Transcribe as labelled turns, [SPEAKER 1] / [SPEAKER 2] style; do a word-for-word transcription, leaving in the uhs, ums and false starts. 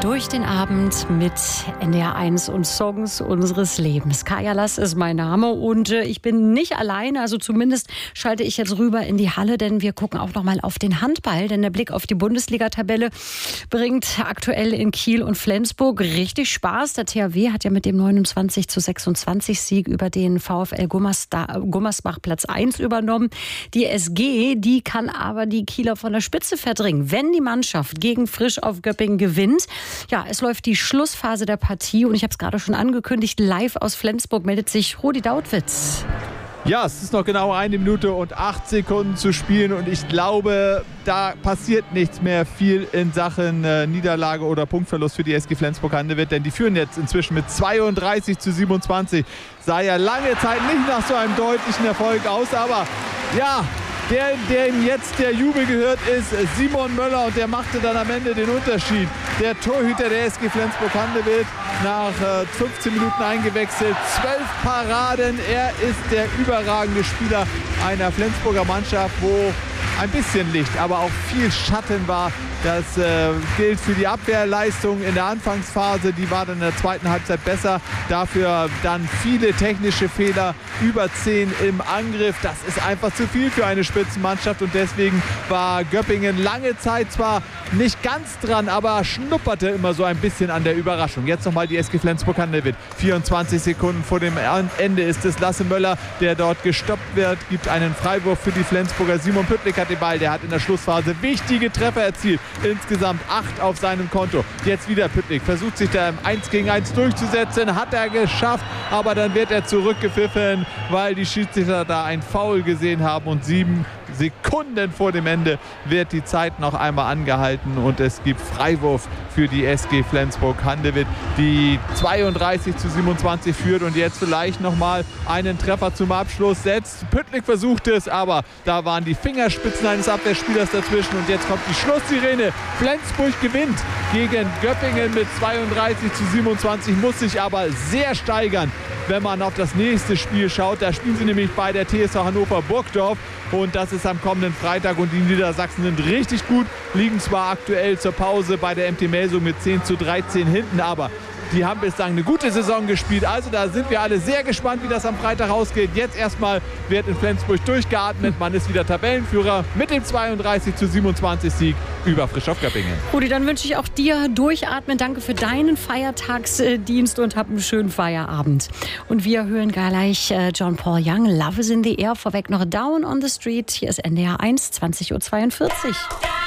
[SPEAKER 1] Durch den Abend mit N D R eins und Songs unseres Lebens. Kaya Lass ist mein Name und äh, ich bin nicht alleine, also zumindest schalte ich jetzt rüber in die Halle, denn wir gucken auch noch mal auf den Handball, denn der Blick auf die Bundesliga-Tabelle bringt aktuell in Kiel und Flensburg richtig Spaß. Der T H W hat ja mit dem neunundzwanzig zu sechsundzwanzig Sieg über den VfL Gummersbach Platz eins übernommen. Die S G, die kann aber die Kieler von der Spitze verdrängen, wenn die Mannschaft gegen Frisch auf Göppingen gewinnt. Ja, es läuft die Schlussphase der Partie und ich habe es gerade schon angekündigt, live aus Flensburg meldet sich Rudi Dautwitz.
[SPEAKER 2] Ja, es ist noch genau eine Minute und acht Sekunden zu spielen und ich glaube, da passiert nichts mehr viel in Sachen äh, Niederlage oder Punktverlust für die S G Flensburg-Handewitt, denn die führen jetzt inzwischen mit zweiunddreißig zu siebenundzwanzig. Sah ja lange Zeit nicht nach so einem deutlichen Erfolg aus, aber ja, Der, dem jetzt der Jubel gehört, ist Simon Möller und der machte dann am Ende den Unterschied. Der Torhüter der S G Flensburg-Handewitt nach äh, fünfzehn Minuten eingewechselt, zwölf Paraden. Er ist der überragende Spieler einer Flensburger Mannschaft, wo ein bisschen Licht, aber auch viel Schatten war. Das äh, gilt für die Abwehrleistung in der Anfangsphase. Die war dann in der zweiten Halbzeit besser. Dafür dann viele technische Fehler, über zehn im Angriff. Das ist einfach zu viel für eine Spitzenmannschaft. Und deswegen war Göppingen lange Zeit zwar nicht ganz dran, aber schnupperte immer so ein bisschen an der Überraschung. Jetzt nochmal die S G Flensburg-Handewitt. vierundzwanzig Sekunden vor dem Ende ist es Lasse Möller, der dort gestoppt wird. Gibt einen Freiwurf für die Flensburger. Simon Püttlik hat den Ball. Der hat in der Schlussphase wichtige Treffer erzielt. Insgesamt acht auf seinem Konto. Jetzt wieder Püttlik. Versucht sich da im eins gegen eins durchzusetzen. Hat er geschafft. Aber dann wird er zurückgepfiffen, weil die Schiedsrichter da ein Foul gesehen haben. Und sieben Sekunden vor dem Ende wird die Zeit noch einmal angehalten. Und es gibt Freiwurf für die S G Flensburg-Handewitt, die zweiunddreißig zu siebenundzwanzig führt und jetzt vielleicht nochmal einen Treffer zum Abschluss setzt. Püttlik versucht es, aber da waren die Fingerspitzen eines Abwehrspielers dazwischen. Und jetzt kommt die Schlusssirene. Flensburg gewinnt gegen Göppingen mit zweiunddreißig zu siebenundzwanzig, muss sich aber sehr steigern, wenn man auf das nächste Spiel schaut. Da spielen sie nämlich bei der T S V Hannover Burgdorf und das ist am kommenden Freitag und die Niedersachsen sind richtig gut, liegen zwar aktuell zur Pause bei der M T Melsung mit zehn zu dreizehn hinten, aber die haben bislang eine gute Saison gespielt. Also da sind wir alle sehr gespannt, wie das am Freitag ausgeht. Jetzt erstmal wird in Flensburg durchgeatmet. Man ist wieder Tabellenführer mit dem zweiunddreißig zu siebenundzwanzig Sieg über Frisch auf Göppingen.
[SPEAKER 1] Rudi, dann wünsche ich auch dir durchatmen. Danke für deinen Feiertagsdienst und hab einen schönen Feierabend. Und wir hören gleich John Paul Young, Love is in the Air. Vorweg noch Down on the Street. Hier ist N D R eins, zwanzig Uhr zweiundvierzig.